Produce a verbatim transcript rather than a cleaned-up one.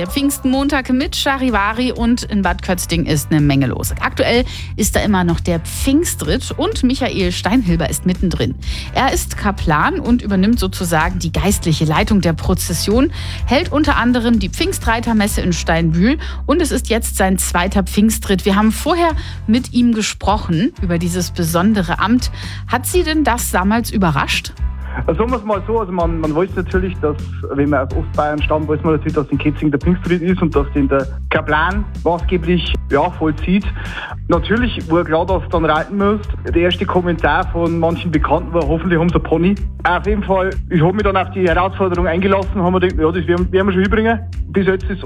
Der Pfingstmontag mit Charivari und in Bad Kötzding ist eine Menge los. Aktuell ist da immer noch der Pfingstritt und Michael Steinhilber ist mittendrin. Er ist Kaplan und übernimmt sozusagen die geistliche Leitung der Prozession, hält unter anderem die Pfingstreitermesse in Steinbühl und es ist jetzt sein zweiter Pfingstritt. Wir haben vorher mit ihm gesprochen über dieses besondere Amt. Hat Sie denn das damals überrascht? Also sagen wir es mal so, also man, man weiß natürlich, dass, wenn man aus Ostbayern stammt, weiß man natürlich, dass in Kötzing der Pfingstritt ist und dass den der Kaplan maßgeblich ja, vollzieht. Natürlich war klar, dass dann reiten müsst. Der erste Kommentar von manchen Bekannten war, hoffentlich haben sie einen Pony. Auf jeden Fall, ich habe mich dann auf die Herausforderung eingelassen, haben wir gedacht, ja, das werden, werden wir schon hinbringen. Bis jetzt ist